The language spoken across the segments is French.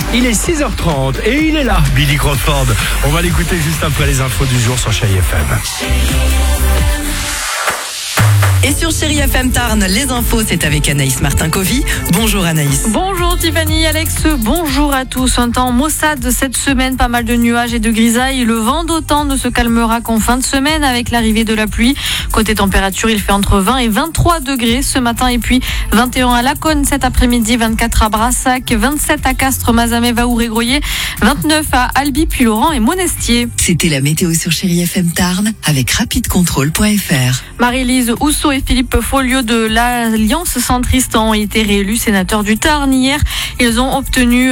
Il est 6h30 et il est là, Billy Crawford. On va l'écouter juste après les infos du jour sur Chérie FM. Et sur Chérie FM Tarn, les infos, c'est avec Anaïs Martin-Covy. Bonjour Anaïs. Bonjour Tiffany, Alex, bonjour à tous. Un temps maussade cette semaine, pas mal de nuages et de grisailles. Le vent d'OTAN ne se calmera qu'en fin de semaine avec l'arrivée de la pluie. Côté température, il fait entre 20 et 23 degrés ce matin et puis 21 à Laconne cet après-midi, 24 à Brassac, 27 à Castres, Mazamet, Vaour et Groyer, 29 à Albi, puis Laurent et Monestier. C'était la météo sur Chérie FM Tarn avec rapidecontrôle.fr. Marie-Lise Housseau et Philippe Folliot de l'Alliance centriste ont été réélus sénateurs du Tarn hier. Ils ont obtenu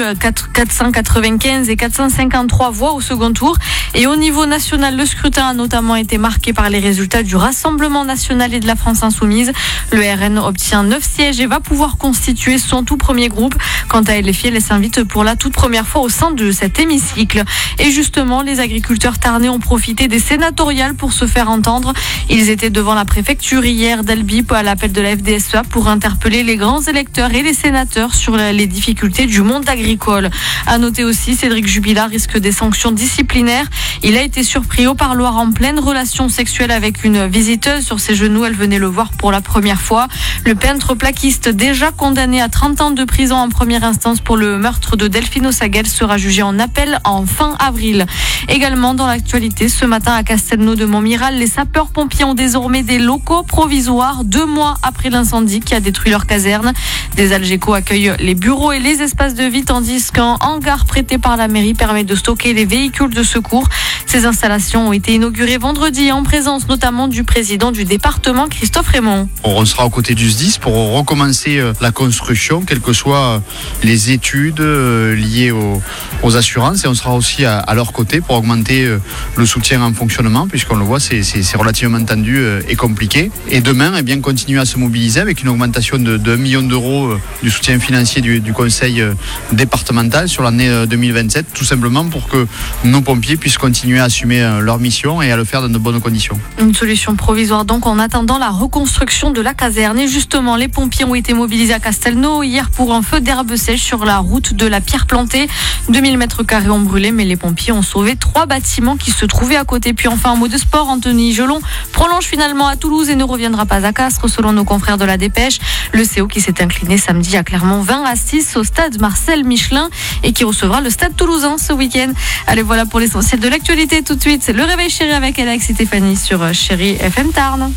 495 et 453 voix au second tour. Et au niveau national, le scrutin a notamment été marqué par les résultats du Rassemblement national et de la France insoumise. Le RN obtient 9 sièges et va pouvoir constituer son tout premier groupe. Quant à LFI, elle s'invite pour la toute première fois au sein de cet hémicycle. Et justement, les agriculteurs tarnais ont profité des sénatoriales pour se faire entendre. Ils étaient devant la préfecture hier d'Albi à l'appel de la FDSEA pour interpeller les grands électeurs et les sénateurs sur les difficultés du monde agricole. À noter aussi, Cédric Jubilard risque des sanctions disciplinaires. Il a été surpris au parloir en pleine relation sexuelle avec une visiteuse sur ses genoux. Elle venait le voir pour la première fois. Le peintre plaquiste, déjà condamné à 30 ans de prison en première instance pour le meurtre de Delphine Osaguel, sera jugé en appel en fin avril. Également dans l'actualité, ce matin à Castelnau de Montmiral, les sapeurs-pompiers ont désormais des locaux provisoires 2 mois après l'incendie qui a détruit leur caserne. Des Algeco accueillent les bureaux et les espaces de vie, tandis qu'un hangar prêté par la mairie permet de stocker les véhicules de secours. Ces installations ont été inaugurées vendredi en présence notamment du président du département, Christophe Raymond. On sera aux côtés du SDIS pour recommencer la construction, quelles que soient les études liées aux assurances, et on sera aussi à leur côté pour augmenter le soutien en fonctionnement, puisqu'on le voit, c'est relativement tendu et compliqué. Et demain, continuer à se mobiliser avec une augmentation de 1 million d'euros du soutien financier du conseil départemental sur l'année 2027, tout simplement pour que nos pompiers puissent continuer à assumer leur mission et à le faire dans de bonnes conditions. Une solution provisoire donc en attendant la reconstruction de la caserne. Et justement, les pompiers ont été mobilisés à Castelnau hier pour un feu d'herbe sèche sur la route de la Pierre Plantée. 2000 mètres carrés ont brûlé, mais les pompiers ont sauvé 3 bâtiments qui se trouvaient à côté. Puis enfin, un mot de sport, Anthony Gelon prolonge finalement à Toulouse et ne reviendra pas à Castres, selon nos confrères de la Dépêche. Le CO qui s'est incliné samedi à Clermont 20-6 au stade Marcel Michelin et qui recevra le stade toulousain ce week-end. Allez, voilà pour l'essentiel de l'actualité. Tout de suite, c'est le réveil chéri avec Alex et Stéphanie sur Chérie FM Tarn.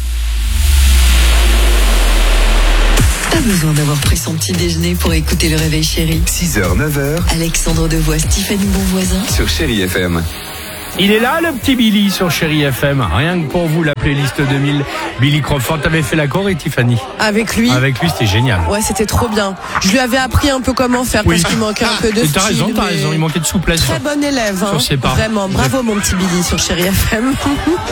Pas besoin d'avoir pris son petit déjeuner pour écouter le réveil chéri. 6h, 9h. Alexandre Devois, Stéphanie Bonvoisin. Sur Chérie FM. Il est là, le petit Billy sur Chérie FM. Rien que pour vous, la playlist 2000. Billy Crawford, t'avais fait la choré, Tiffany? Avec lui, C'était génial. ouais, c'était trop bien. Je lui avais appris un peu comment faire parce qu'il manquait un peu de style. T'as raison, il manquait de souplesse. Très bon élève, hein. Sur ses pas. Vraiment, bravo mon petit Billy sur Chérie FM.